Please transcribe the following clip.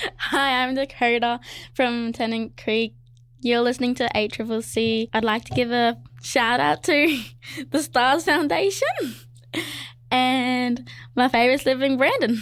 Hi, I'm Dakota from Tennant Creek. You're listening to ACCC. I'd like to give a shout out to the Stars Foundation and my favourite's living Brandon.